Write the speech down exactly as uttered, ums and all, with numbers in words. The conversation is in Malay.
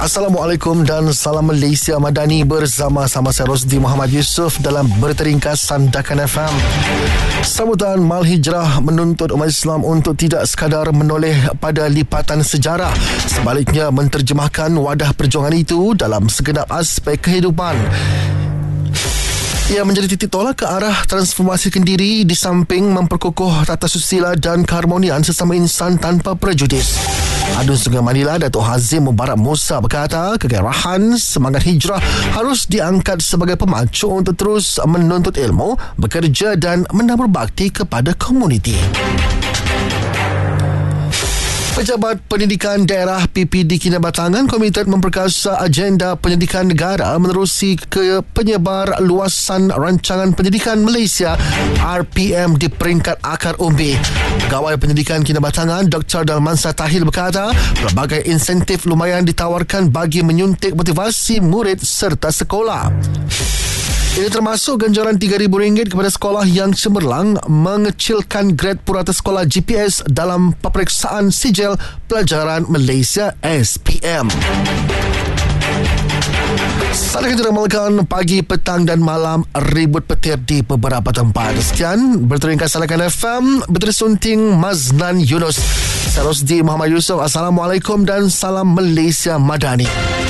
Assalamualaikum dan salam Malaysia Madani, bersama-sama saya Rosdi Muhammad Yusof dalam Berita Ringkas Sandakan F M. Sambutan Mal Hijrah menuntut umat Islam untuk tidak sekadar menoleh pada lipatan sejarah, sebaliknya menterjemahkan wadah perjuangan itu dalam segenap aspek kehidupan. Ia menjadi titik tolak ke arah transformasi kendiri di samping memperkukuh tata susila dan keharmonian sesama insan tanpa prejudis. Adun Sungai Manila Datuk Hazim Mubarak Musa berkata, kegairahan semangat hijrah harus diangkat sebagai pemacu untuk terus menuntut ilmu, bekerja dan menabur bakti kepada komuniti. Pejabat Pendidikan Daerah P P D Kinabatangan komited memperkasa agenda pendidikan negara menerusi ke penyebar luasan rancangan pendidikan Malaysia R P M di peringkat akar umbi. Pegawai Pendidikan Kinabatangan Doktor Dalmansa Tahil berkata, pelbagai insentif lumayan ditawarkan bagi menyuntik motivasi murid serta sekolah. Ini termasuk ganjaran tiga ribu ringgit kepada sekolah yang cemerlang mengecilkan grade purata sekolah G P S dalam peperiksaan sijil pelajaran Malaysia S P M. Saya kita ramalkan pagi, petang dan malam ribut petir di beberapa tempat. Sekian Berita Ringkas Sandakan F M, bertersunting Maznan Yunus. Saya Rosdi Muhammad Yusof. Assalamualaikum dan salam Malaysia Madani.